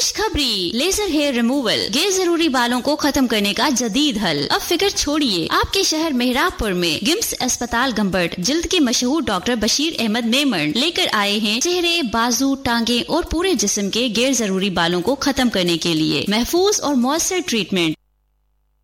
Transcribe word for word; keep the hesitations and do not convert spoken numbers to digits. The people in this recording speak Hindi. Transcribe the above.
खुशखबरी, लेजर हेयर रिमूवल, गैर जरूरी बालों को खत्म करने का जदीद हल। अब फिक्र छोड़िए, आपके शहर मेहराबपुर में गिम्स अस्पताल गंबट जिल्द के मशहूर डॉक्टर बशीर अहमद मेमन लेकर आए हैं चेहरे, बाजू, टांगे और पूरे जिस्म के गैर जरूरी बालों को खत्म करने के लिए महफूज और मौसर ट्रीटमेंट।